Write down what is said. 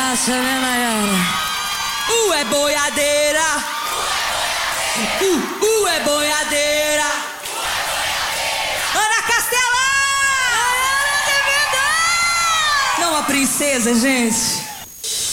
acha, né, Nayara? É boiadeira. É boiadeira. Ana Castela! Nayara de verdade! Não a princesa, gente.